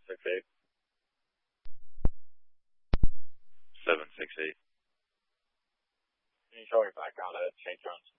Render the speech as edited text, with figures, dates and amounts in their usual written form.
768. 768. Can you show me back on it? St. John's.